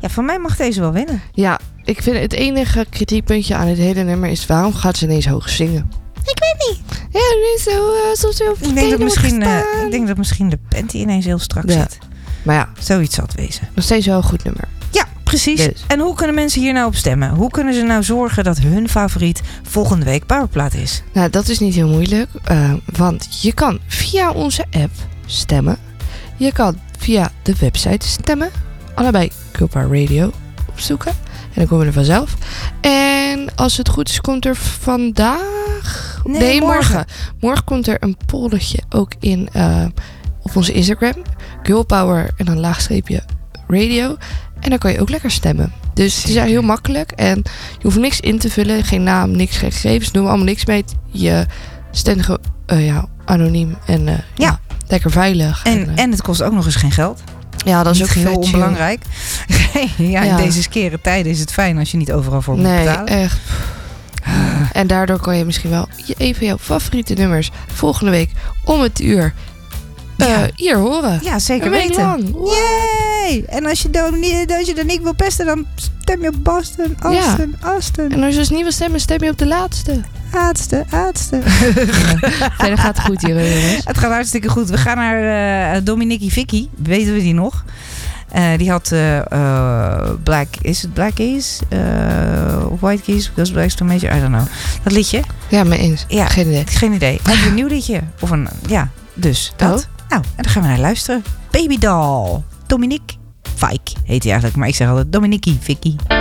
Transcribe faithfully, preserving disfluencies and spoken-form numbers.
Ja, van mij mag deze wel winnen. Ja, ik vind het enige kritiekpuntje aan het hele nummer is... waarom gaat ze ineens hoog zingen? Ik weet niet. Ja, nu is zo, uh, zo, zo Ik denk, dat misschien, uh, ik denk dat misschien de panty ineens heel strak ja. zit. Maar ja, zoiets zal het wezen. Nog steeds wel een goed nummer. Ja, precies. Dus. En hoe kunnen mensen hier nou op stemmen? Hoe kunnen ze nou zorgen dat hun favoriet volgende week Powerplaat is? Nou, dat is niet heel moeilijk. Uh, want je kan via onze app stemmen. Je kan via de website stemmen. Allebei Girl Power Radio opzoeken. En dan komen we er vanzelf. En als het goed is, komt er vandaag... Nee, nee morgen. morgen. Morgen komt er een polletje ook in uh, op onze Instagram. Girl Power en dan laagstreepje radio. En dan kan je ook lekker stemmen. Dus het is eigenlijk heel makkelijk. En je hoeft niks in te vullen. Geen naam, niks, geen gegevens. Doen we allemaal niks mee. Je stemt gewoon uh, ja, anoniem. En uh, ja. ja, lekker veilig. En, en, uh, en het kost ook nog eens geen geld. Ja, dat is niet ook heel vet onbelangrijk. ja, in ja. deze skere tijden is het fijn als je niet overal voor moet nee, betalen. Nee, echt. Ah. En daardoor kan je misschien wel je, even jouw favoriete nummers volgende week om het uur uh, ja. hier horen. Ja, zeker een weten. Lang. Yay! En als je, dan niet, als je dan niet wil pesten, dan stem je op Boston, Austin, ja. Austin. En als je dus niet wil stemmen, stem je op de laatste. Aardste, aardste. Verder gaat het goed hier, jongens. Het gaat hartstikke goed. We gaan naar uh, Dominique Vicky. Weten we die nog? Uh, die had uh, uh, Black... Is het Black Keys? Uh, of White Keys? Because Black's too major? I don't know. Dat liedje? Ja, mee eens. Ja, geen idee. Geen idee. Heb je een nieuw liedje? Of een... Ja, dus dat. Oh. Nou, en dan gaan we naar luisteren. Baby Doll. Dominique Fike heet hij eigenlijk. Maar ik zeg altijd Dominique Vicky.